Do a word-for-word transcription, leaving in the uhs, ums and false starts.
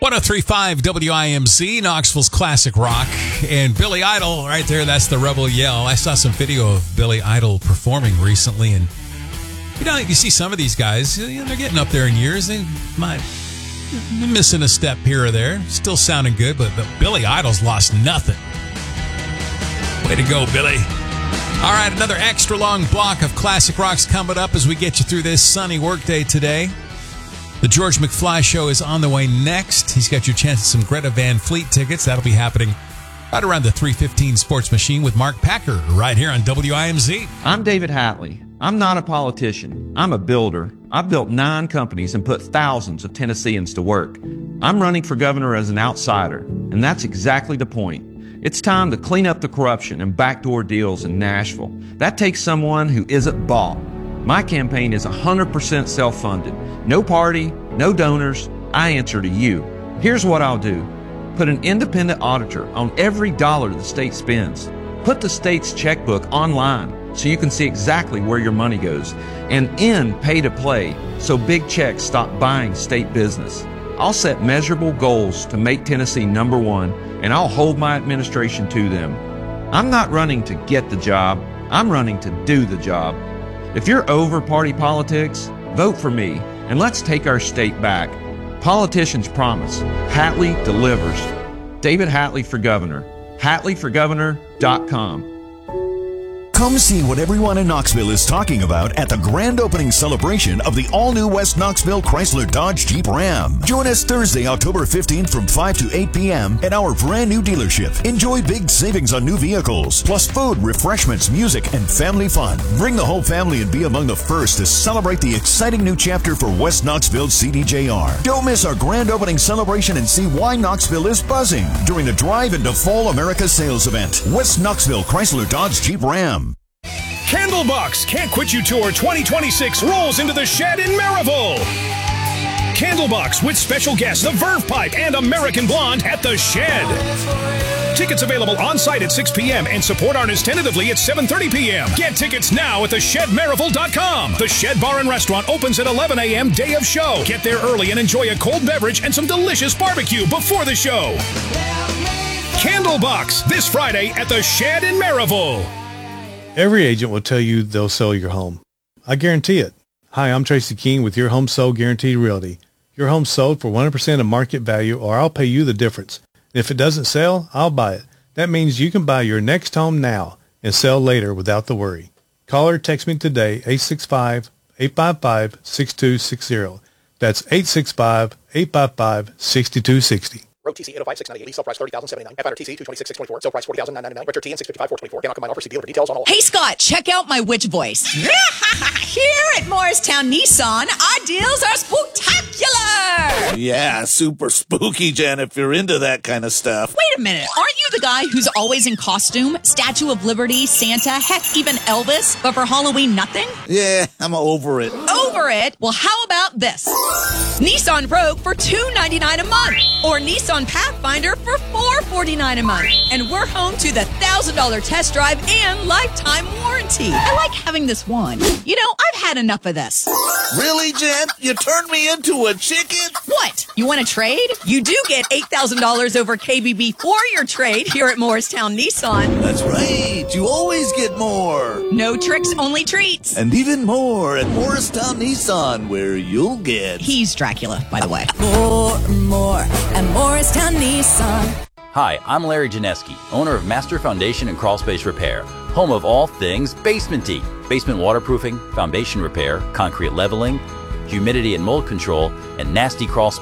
one oh three point five W I M Z, Knoxville's classic rock. And Billy Idol, right there, that's the Rebel Yell. I saw some video of Billy Idol performing recently, and you know, you see some of these guys, you know, they're getting up there in years. They might be missing a step here or there. Still sounding good, but, but Billy Idol's lost nothing. Way to go, Billy. All right, another extra long block of classic rocks coming up as we get you through this sunny workday today. The George McFly Show is on the way next. He's got your chance at some Greta Van Fleet tickets. That'll be happening right around the three fifteen Sports Machine with Mark Packer right here on W I M Z. I'm David Hatley. I'm not a politician. I'm a builder. I've built nine companies and put thousands of Tennesseans to work. I'm running for governor as an outsider, and that's exactly the point. It's time to clean up the corruption and backdoor deals in Nashville. That takes someone who isn't bought. My campaign is one hundred percent self-funded. No party, no donors. I answer to you. Here's what I'll do. Put an independent auditor on every dollar the state spends. Put the state's checkbook online so you can see exactly where your money goes. And end pay-to-play so big checks stop buying state business. I'll set measurable goals to make Tennessee number one, and I'll hold my administration to them. I'm not running to get the job. I'm running to do the job. If you're over party politics, vote for me, and let's take our state back. Politicians promise. Hatley delivers. David Hatley for governor. Hatley for governor dot com. Come see what everyone in Knoxville is talking about at the grand opening celebration of the all-new West Knoxville Chrysler Dodge Jeep Ram. Join us Thursday, October fifteenth from five to eight p.m. at our brand new dealership. Enjoy big savings on new vehicles, plus food, refreshments, music, and family fun. Bring the whole family and be among the first to celebrate the exciting new chapter for West Knoxville C D J R. Don't miss our grand opening celebration and see why Knoxville is buzzing during the Drive into Fall America sales event. West Knoxville Chrysler Dodge Jeep Ram. Candlebox Can't Quit You Tour twenty twenty-six rolls into the Shed in Maryville. Candlebox with special guests The Verve Pipe and American Blonde at the Shed. Tickets available on site at six p.m. and support artists tentatively at seven thirty p.m. Get tickets now at the shed maryville dot com. The Shed Bar and Restaurant opens at eleven a.m. day of show. Get there early and enjoy a cold beverage and some delicious barbecue before the show. Candlebox this Friday at the Shed in Maryville. Every agent will tell you they'll sell your home. I guarantee it. Hi, I'm Tracy King with Your Home Sold Guaranteed Realty. Your home's sold for one hundred percent of market value, or I'll pay you the difference. And if it doesn't sell, I'll buy it. That means you can buy your next home now and sell later without the worry. Call or text me today, eight six five, eight five five, six two six zero. That's eight six five, eight five five, six two six zero. Road T C eight oh five six ninety-eight, lease sell price thirty thousand seventy-nine. F I R T C two twenty-six six twenty-four, sell price forty thousand nine hundred ninety-nine. Retro T N six fifty-five four twenty-four. Cannot combine offer. See dealer for details on all. Hey Scott, check out my witch voice. Here at Morristown Nissan, our deals are spooktacular. Yeah, super spooky, Jen, if you're into that kind of stuff. Wait a minute, aren't you the guy who's always in costume? Statue of Liberty, Santa, heck, even Elvis, but for Halloween nothing? Yeah, I'm over it. Over it? Well, how about this? Nissan Rogue for two ninety-nine a month, or Nissan Pathfinder for four forty-nine a month. And we're home to the one thousand dollars test drive and lifetime warranty. I like having this one. You know, I've had enough of this. Really, Jen? You turned me into a chicken? What? You want to trade? You do get eight thousand dollars over K B B for your trade here at Morristown Nissan. That's right. You always get more. No tricks, only treats. And even more at Morristown Nissan, where you'll get... He's Dracula, by the way. More and more at Morristown Nissan. Hi, I'm Larry Janeski, owner of Master Foundation and Crawl Space Repair, home of all things basement-y. Basement waterproofing, foundation repair, concrete leveling, humidity and mold control, and nasty crawl space